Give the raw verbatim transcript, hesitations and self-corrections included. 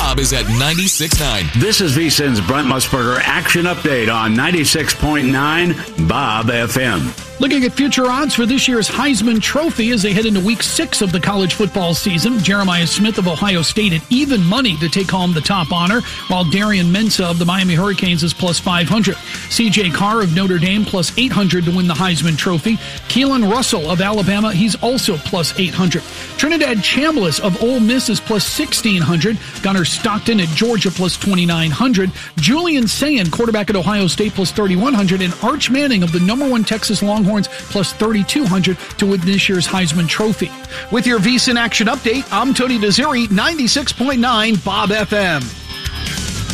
Bob is at ninety-six point nine. This is VSiN's Brent Musburger Action Update on ninety-six point nine Bob F M. Looking at future odds for this year's Heisman Trophy as they head into week six of the college football season. Jeremiah Smith of Ohio State at even money to take home the top honor, while Darian Mensah of the Miami Hurricanes is plus five hundred. C J Carr of Notre Dame plus eight hundred to win the Heisman Trophy. Keelan Russell of Alabama, he's also plus eight hundred. Trinidad Chambliss of Ole Miss is plus sixteen hundred. Gunnar Stockton at Georgia plus twenty-nine hundred. Julian Sayin, quarterback at Ohio State, plus thirty-one hundred. And Arch Manning of the number one Texas Longhorns plus thirty-two hundred to win this year's Heisman Trophy. With your VSiN Action Update, I'm Tony Desiri, ninety-six point nine Bob F M.